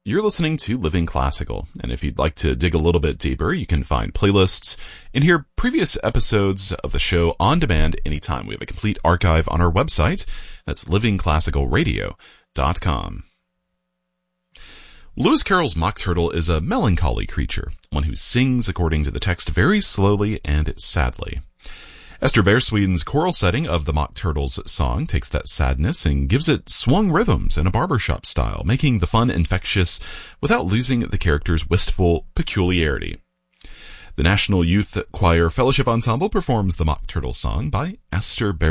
You're listening to Living Classical, and if you'd like to dig a little bit deeper, you can find playlists and hear previous episodes of the show on demand anytime. We have a complete archive on our website. That's livingclassicalradio.com. Lewis Carroll's Mock Turtle is a melancholy creature, one who sings according to the text very slowly and sadly. Esther Bearsweden's choral setting of the Mock Turtle's song takes that sadness and gives it swung rhythms in a barbershop style, making the fun infectious without losing the character's wistful peculiarity. The National Youth Choir Fellowship Ensemble performs the Mock Turtle song by Esther Bearsweden.